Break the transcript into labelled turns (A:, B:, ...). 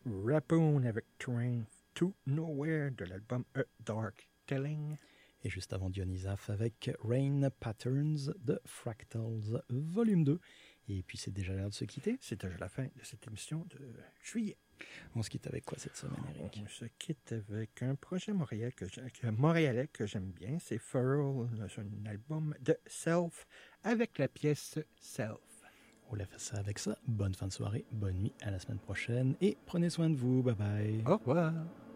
A: Rapoon avec Train to Nowhere de l'album A Dark Telling.
B: Et juste avant Dionysaf avec Rain Patterns de Fractals Volume 2. Et puis c'est déjà l'heure de se quitter.
A: C'est déjà la fin de cette émission de juillet.
B: On se quitte avec quoi cette semaine, Eric?
A: On se quitte avec un projet montréalais que j'aime bien. C'est Furl, c'est un album de Self avec la pièce Self.
B: On l'a fait ça avec ça. Bonne fin de soirée, bonne nuit, à la semaine prochaine et prenez soin de vous. Bye bye.
A: Au revoir.